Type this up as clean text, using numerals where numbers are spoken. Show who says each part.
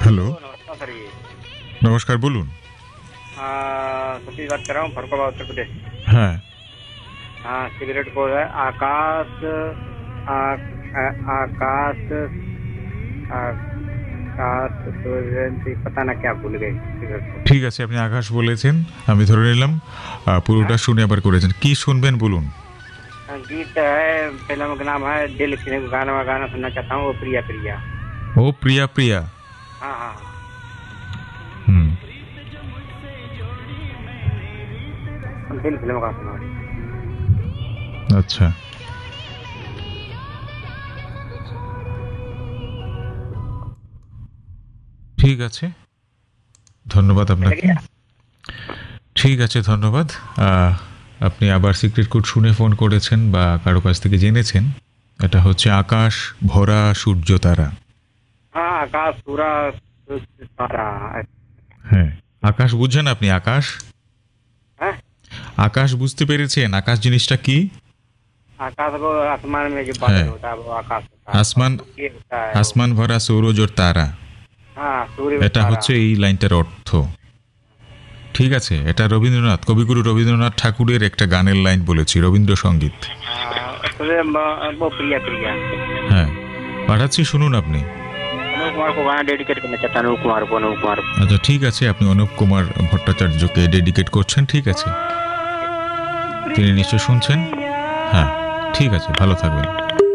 Speaker 1: Hello,
Speaker 2: नमस्कार sir. ये
Speaker 1: नमस्कार, बोलून।
Speaker 2: सतीश बात कर रहा हूँ, फरुखाबाद उत्तर प्रदेश।
Speaker 1: हाँ,
Speaker 2: हाँ, सिगरेट को है आकाश। आकाश आकाश सूर्य, पता ना क्या भूल गए सिगरेट को।
Speaker 1: ঠিক আছে, আপনি আকাশ বলেছেন, আমি ধরে নিলাম। পুরোটা শুনে আবার করেছেন। কি শুনবেন বলুন।
Speaker 2: गीत है, फिल्म का नाम है दिल, गाना गाना सुनना चाहता हूँ, वो प्रिया प्रिया।
Speaker 1: ও প্রিয়া প্রিয়া।
Speaker 2: हाँ हाँ
Speaker 1: হুম,
Speaker 2: हाँ, दिल फिल्म का सुना।
Speaker 1: আচ্ছা, ঠিক আছে, ধন্যবাদ আপনাকে। ঠিক আছে, ধন্যবাদ। আপনি আবার সিক্রেট কোড শুনে ফোন করেছেন বা কারো কাছ থেকে জেনেছেন। এটা হচ্ছে আকাশ ভরা সূর্য তারা।
Speaker 2: हाँ, आकाश पूरा तारा।
Speaker 1: হ্যাঁ, আকাশ বুঝছেন আপনি? আকাশ,
Speaker 2: हैं?
Speaker 1: আকাশ বুঝতে পেরেছেন? আকাশ জিনিসটা কি?
Speaker 2: आकाश को आसमान में जो बादल
Speaker 1: है।
Speaker 2: होता है वो आकाश होता है।
Speaker 1: आसमान,
Speaker 2: ये होता है
Speaker 1: আসমান ভরা সৌরজ ওর তারা।
Speaker 2: हाँ, सूर्य
Speaker 1: এটা
Speaker 2: तारा।
Speaker 1: হচ্ছে এই লাইনটার অর্থ। ঠিক আছে, এটা রবীন্দ্রনাথ, কবিগুরু রবীন্দ্রনাথ ঠাকুরের একটা গানের লাইন বলেছি, রবীন্দ্রসঙ্গীত।
Speaker 2: उसमें वो प्रिया प्रिया।
Speaker 1: হ্যাঁ, পাঠাচ্ছি, শুনুন আপনি।
Speaker 2: अनूप कुमार को गाना डेडिकेट करना चाहता हूँ, अनूप कुमार को, अनूप कुमार को।
Speaker 1: আচ্ছা, ঠিক আছে, আপনি অনুপ কুমার ভট্টাচার্যকে ডেডিকেট করছেন, ঠিক আছে। তিনি নিশ্চয় শুনছেন। হ্যাঁ, ঠিক আছে, ভালো থাকবেন।